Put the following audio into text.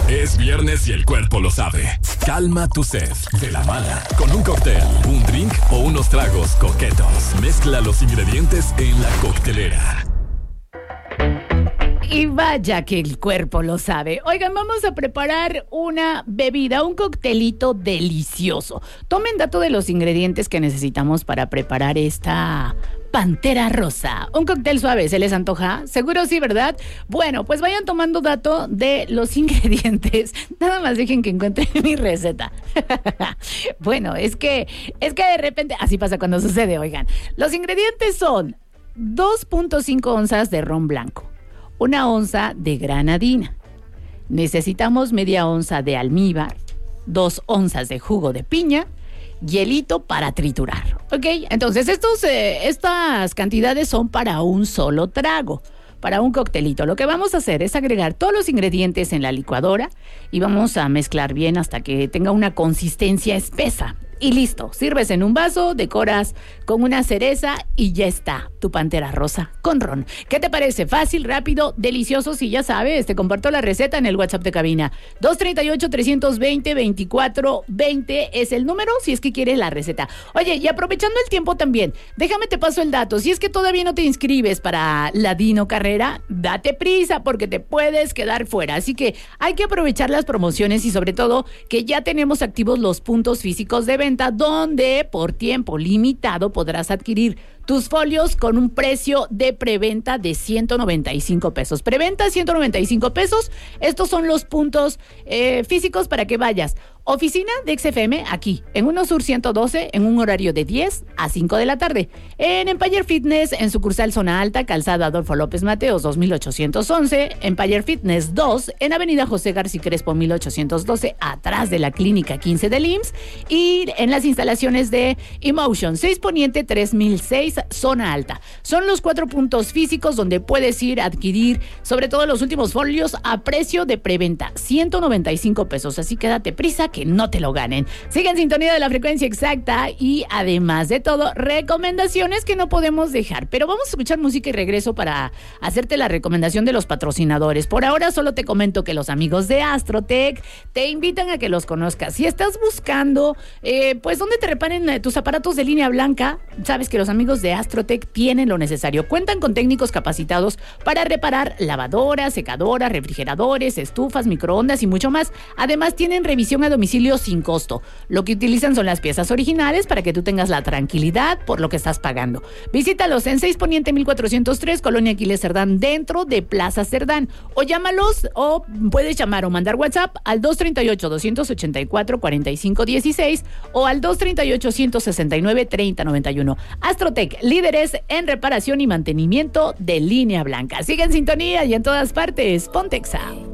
Es viernes y el cuerpo lo sabe. Calma tu sed de la mala con un cóctel, un drink o unos tragos coquetos. Mezcla los ingredientes en la coctelera. Y vaya que el cuerpo lo sabe. Oigan, vamos a preparar una bebida, un coctelito delicioso. Tomen dato de los ingredientes que necesitamos para preparar esta Pantera Rosa. Un cóctel suave, ¿se les antoja? Seguro sí, ¿verdad? Bueno, pues vayan tomando dato de los ingredientes. Nada más dejen que encuentre mi receta. Bueno, es que de repente, así pasa cuando sucede, oigan. Los ingredientes son 2.5 onzas de ron blanco, 1 onza de granadina. Necesitamos media onza de almíbar, 2 onzas de jugo de piña, hielito para triturar. ¿Ok? Entonces, estas cantidades son para un solo trago, para un coctelito. Lo que vamos a hacer es agregar todos los ingredientes en la licuadora y vamos a mezclar bien hasta que tenga una consistencia espesa. Y listo, sirves en un vaso, decoras con una cereza y ya está, tu Pantera Rosa con ron. ¿Qué te parece? Fácil, rápido, delicioso. Si ya sabes, te comparto la receta en el WhatsApp de cabina. 238-320-2420 es el número si es que quieres la receta. Oye, y aprovechando el tiempo también, déjame te paso el dato. Si es que todavía no te inscribes para la Dino Carrera, date prisa porque te puedes quedar fuera. Así que hay que aprovechar las promociones y sobre todo que ya tenemos activos los puntos físicos de venta, donde por tiempo limitado podrás adquirir tus folios con un precio de preventa de 195 pesos. Preventa 195 pesos. Estos son los puntos físicos para que vayas. Oficina de XFM aquí, en 1 Sur 112, en un horario de 10 a 5 de la tarde. En Empire Fitness, en sucursal Zona Alta, Calzada Adolfo López Mateos, 2811. Empire Fitness 2, en Avenida José García Crespo, 1812, atrás de la Clínica 15 del IMSS. Y en las instalaciones de Emotion, 6 Poniente 3006, Zona Alta. Son los 4 puntos físicos donde puedes ir a adquirir, sobre todo los últimos folios, a precio de preventa, 195 pesos. Así que date prisa que no te lo ganen. Sigue en sintonía de la frecuencia exacta y además de todo, recomendaciones que no podemos dejar. Pero vamos a escuchar música y regreso para hacerte la recomendación de los patrocinadores. Por ahora solo te comento que los amigos de Astrotech te invitan a que los conozcas. Si estás buscando, pues dónde te reparen tus aparatos de línea blanca, sabes que los amigos de Astrotech tienen lo necesario. Cuentan con técnicos capacitados para reparar lavadoras, secadoras, refrigeradores, estufas, microondas y mucho más. Además tienen revisión a domicilio sin costo. Lo que utilizan son las piezas originales para que tú tengas la tranquilidad por lo que estás pagando. Visítalos en 6 Poniente 1403, Colonia Aquiles Cerdán, dentro de Plaza Cerdán. O llámalos o puedes llamar o mandar WhatsApp al 238-284-4516 o al 238-169-3091. Astrotech, líderes en reparación y mantenimiento de línea blanca. Sigue en sintonía y en todas partes. Pontexa.